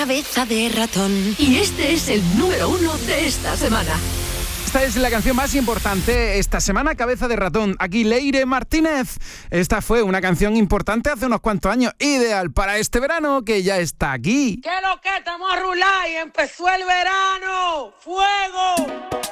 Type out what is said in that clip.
Cabeza de ratón. Y este es el número 1 de esta semana. Esta es la canción más importante esta semana, Cabeza de ratón. Aquí Leire Martínez. Esta fue una canción importante hace unos cuantos años, ideal para este verano que ya está aquí. ¿Qué es lo que estamos a rular y empezó el verano? ¡Fuego!